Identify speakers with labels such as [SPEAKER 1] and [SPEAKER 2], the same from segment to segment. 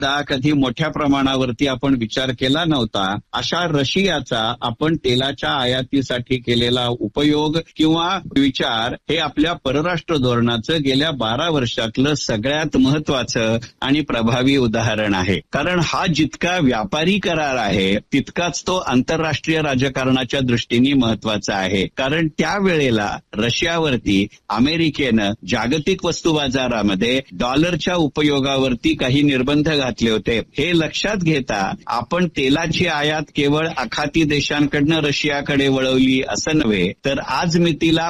[SPEAKER 1] कधी मोठ्या प्रमाणावरती आपण विचार केला नव्हता, अशा रशियाचा आपण तेलाच्या आयातीसाठी केलेला उपयोग किंवा विचार हे आपल्या परराष्ट्र धोरणाचं गेल्या 12 वर्षातलं सगळ्यात महत्वाचं आणि प्रभावी उदाहरण आहे. कारण हा जितका व्यापारी करार आहे तितकाच तो आंतरराष्ट्रीय राजकारणाच्या दृष्टीने महत्वाचा आहे. कारण त्यावेळेला रशियावरती अमेरिकेनं जागतिक वस्तू बाजारामध्ये डॉलरच्या उपयोगावरती काही निर्बंध घातले होते. हे लक्षात घेता आपण तेलाची आयात केवळ आखाती देशांकडनं रशियाकडे वळवली असं नव्हे, तर आज मितीला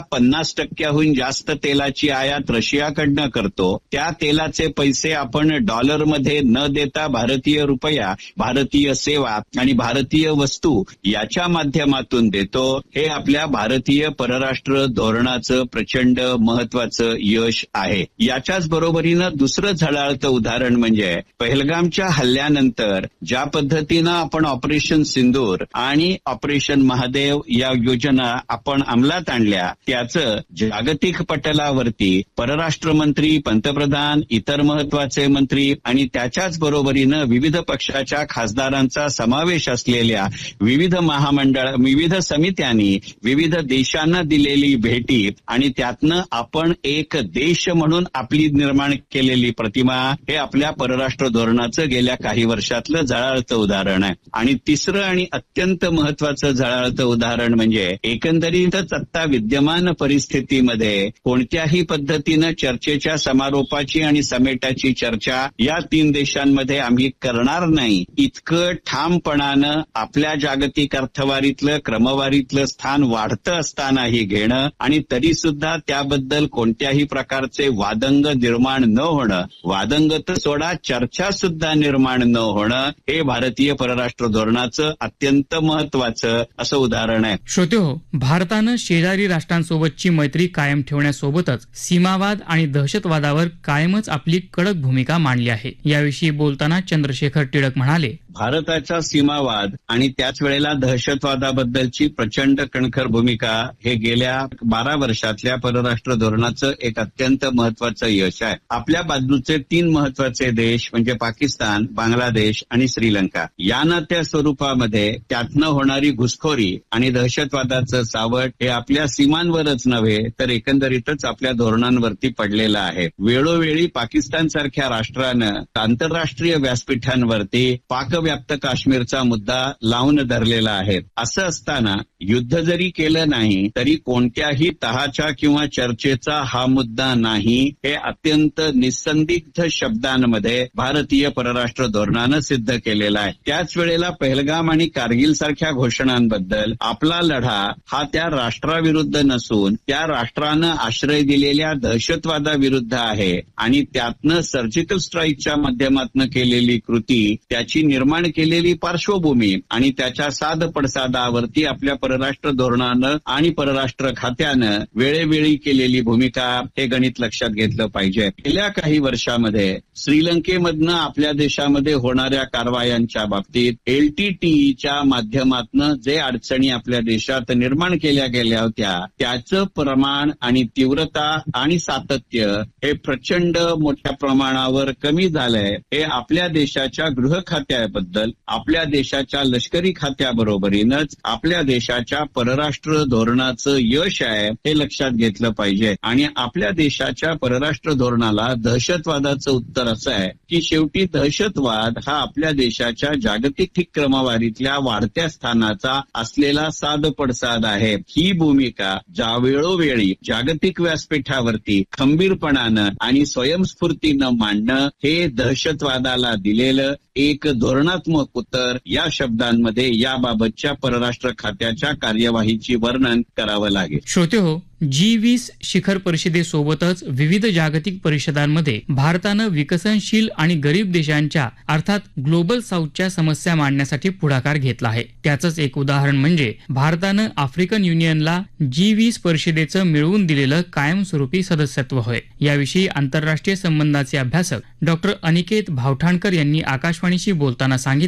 [SPEAKER 1] 50% जास्त तेलाची आयात रशियाकडनं करतो. त्या तेलाचे पैसे आपण डॉलरमध्ये न देता भारतीय रुपया, भारतीय सेवा आणि भारतीय वस्तू याच्या माध्यमातून देतो. हे आपल्या भारतीय परराष्ट्र धोरणाचं प्रचंड महत्वाचं यश आहे. याच्याच बरोबरीनं दुसरं झळाळतं उदाहरण म्हणजे पहलगामच्या हल्ल्यानंतर ज्या पद्धतीनं आपण ऑपरेशन सिंदूर आणि ऑपरेशन महादेव या योजना आपण अंमलात आणल्या, त्याचं जागतिक पटलावरती परराष्ट्र मंत्री, पंतप्रधान, इतर महत्वाचे मंत्री आणि त्याच्याच बरोबरीनं विविध पक्षाच्या खासदारांचा समावेश असलेल्या विविध महामंडळ, विविध समित्यांनी विविध देशांना दिलेली भेटी आणि त्यातनं आपण एक देश म्हणून आपली निर्माण केलेली प्रतिमा हे आपल्या परराष्ट्र धोरणाचं गेल्या काही वर्षातलं झळाळतं उदाहरण आहे. आणि तिसरं आणि अत्यंत महत्वाचं झळाळतं उदाहरण म्हणजे एकंदरीतच आता विद्यमान परिस्थितीमध्ये कोणत्याही पद्धतीनं चर्चेच्या समारोपाची आणि समेटाची चर्चा या 3 देशांमध्ये आम्ही करणार नाही, इतकं ठामपणानं आपल्या जागतिक अर्थवारीतलं क्रमवारीतलं स्थान वाढतं असतानाही घेणं आणि तरी सुद्धा त्याबद्दल कोणत्याही प्रकारचे वादंग निर्माण न होणं, वादंग तर सोडा चर्चा सुद्धा निर्माण न होणं, हे भारतीय परराष्ट्र धोरणाचं अत्यंत महत्वाचं असं उदाहरण आहे.
[SPEAKER 2] श्रोतेहो, भारतानं शेजारी राष्ट्रांसोबतची मैत्री कायम ठेवण्यासोबतच सीमावाद आणि दहशतवादावर कायमच आपली कडक भूमिका मांडली आहे. याविषयी बोलताना चंद्रशेखर टिळक म्हणाले,
[SPEAKER 1] भारताचा सीमावाद आणि त्याच वेळेला दहशतवादाबद्दलची प्रचंड कणखर भूमिका हे गेल्या 12 वर्षातल्या परराष्ट्र धोरणाचं एक अत्यंत महत्वाचं यश आहे. आपल्या बाजूचे 3 महत्वाचे देश म्हणजे पाकिस्तान, बांगलादेश आणि श्रीलंका यांना त्या स्वरूपामध्ये त्यातनं होणारी घुसखोरी आणि दहशतवादाचं सावट हे आपल्या सीमांवरच नव्हे तर एकंदरीतच आपल्या धोरणांवरती पडलेलं आहे. वेळोवेळी पाकिस्तान सारख्या राष्ट्रानं आंतरराष्ट्रीय व्यासपीठांवरती पाकव्याप्त काश्मीरचा मुद्दा लावून धरलेला आहे. असं असताना युद्ध जरी केलं नाही तरी कोणत्याही तहाच्या किंवा चर्चेचा हा मुद्दा नाही, हे अत्यंत निसंदिग्ध शब्दांमध्ये भारतीय परराष्ट्र धोरणानं सिद्ध केलेलं आहे. त्याच वेळेला पहलगाम आणि कारगिल सारख्या घोषणांबद्दल आपला लढा हा त्या राष्ट्राविरुद्ध नसून त्या राष्ट्रानं आश्रय दिलेल्या दहशतवादाविरुद्ध आहे आणि त्यातनं सर्जिकल स्ट्राईकच्या माध्यमातून केलेली कृती, त्याची निर्माण केलेली पार्श्वभूमी आणि त्याच्या साध पडसादावरती आपल्या परराष्ट्र धोरणानं आणि परराष्ट्र खात्यानं वेळोवेळी केलेली भूमिका हे गणित लक्षात घेतलं पाहिजे. गेल्या काही वर्षामध्ये श्रीलंकेमधनं आपल्या देशामध्ये होणाऱ्या कारवायांच्या बाबतीत LTTEच्या माध्यमातून जे अडचणी आपल्या देशात निर्माण केल्या गेल्या होत्या त्याचं प्रमाण आणि तीव्रता आणि सातत्य हे प्रचंड मोठ्या प्रमाणावर कमी झालंय. हे आपल्या देशाच्या गृह खात्याबद्दल, आपल्या देशाच्या लष्करी खात्याबरोबरीनच आपल्या देशाच्या परराष्ट्र धोरणाचं यश आहे हे लक्षात घेतलं पाहिजे. आणि आपल्या देशाच्या परराष्ट्र धोरणाला दहशतवादाचं उत्तर असं आहे की शेवटी दहशतवाद हा आपल्या देशाच्या जागतिक क्रमवारीतल्या वाढत्या स्थानाचा असलेला साध पडसाद आहे. ही भूमिका ज्या वेळोवेळी जागतिक व्यासपीठावरती खंबीरपणानं आणि स्वयंस्फूर्तीनं मांडणं हे दहशतवादाला दिलेलं एक धोरणात्मक उत्तर या शब्दांमध्ये याबाबतच्या परराष्ट्र खात्याच्या कार्यवाहीची वर्णन करावं लागेल.
[SPEAKER 2] श्रोतेहो, G20 शिखर परिषदेसोबतच विविध जागतिक परिषदांमध्ये भारतानं विकसनशील आणि गरीब देशांच्या अर्थात ग्लोबल साऊथच्या समस्या मांडण्यासाठी पुढाकार घेतला आहे. त्याचंच एक उदाहरण म्हणजे भारतानं आफ्रिकन युनियनला G20 परिषदेचं मिळवून दिलेलं कायमस्वरूपी सदस्यत्व होय. याविषयी आंतरराष्ट्रीय संबंधाचे अभ्यासक डॉक्टर अनिकेत भावठाणकर यांनी आकाशवाणीशी बोलताना सांगितलं,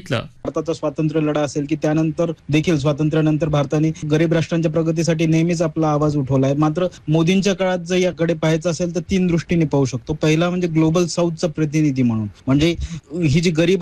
[SPEAKER 3] भारताचा स्वातंत्र्य लढा असेल की त्यानंतर देखील स्वातंत्र्यानंतर भारताने गरीब राष्ट्रांच्या प्रगतीसाठी नेहमीच आपला आवाज उठवला आहे. मात्र मोदींच्या काळात जर याकडे पाहायचं असेल तर 3 दृष्टीने पाहू शकतो. पहिला म्हणजे ग्लोबल साऊथचा प्रतिनिधी म्हणून, म्हणजे ही जी गरीब